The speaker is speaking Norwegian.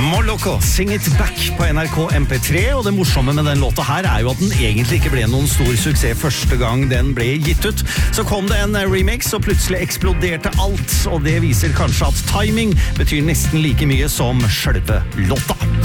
Moloko, Sing It Back på NRK MP3, og det morsomme med den låta her jo at den egentlig ikke ble noen stor suksess første gang den ble gitt ut. Så kom det en remix, og plutselig eksploderte alt, og det viser kanskje at timing betyr nesten like mye som selve låta.